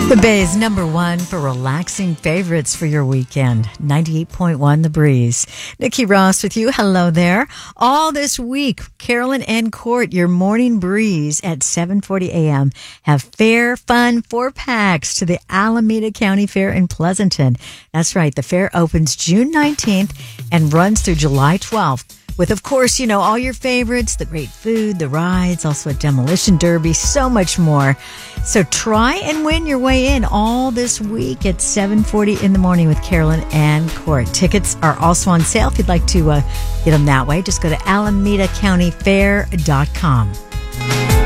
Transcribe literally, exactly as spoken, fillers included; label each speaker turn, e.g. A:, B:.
A: The Bay's number one for relaxing favorites for your weekend. ninety-eight point one The Breeze. Nikki Ross with you. Hello there. All this week, Carolyn and Court, your morning breeze at seven forty a.m. have fair, fun four packs to the Alameda County Fair in Pleasanton. That's right. The fair opens June nineteenth and runs through July twelfth. With, of course, you know, all your favorites, the great food, the rides, also a demolition derby, so much more. So try and win your way in all this week at seven forty in the morning with Carolyn and Court. Tickets are also on sale. If you'd like to uh, get them that way, just go to alameda county fair dot com.